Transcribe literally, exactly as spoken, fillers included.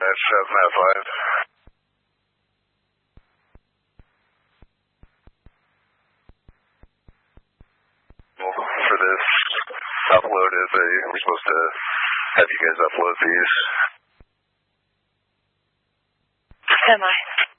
That's seven out of five. Well, for this upload, is a, we're supposed to have you guys upload these. Semi.